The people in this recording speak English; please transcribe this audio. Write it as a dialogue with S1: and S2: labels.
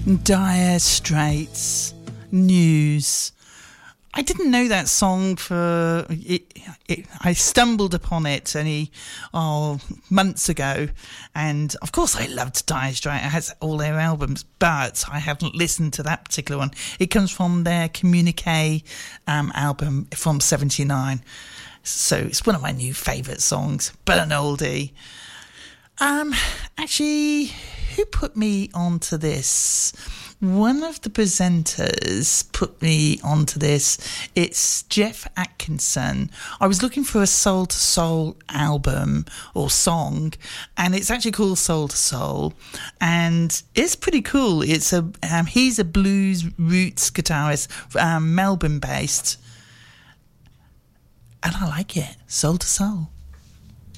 S1: Dire Straits, News. I didn't know that song for I stumbled upon it only months ago, and of course I loved Dire Straits. It has all their albums, but I haven't listened to that particular one. It comes from their Communique album from '79, so it's one of my new favourite songs, but an oldie. Actually, who put me onto this? One of the presenters put me onto this. It's Jeff Atkinson. I was looking for a Soul to Soul album or song, and it's actually called Soul to Soul, and it's pretty cool. It's he's a blues roots guitarist, Melbourne based, and I like it. Soul to Soul.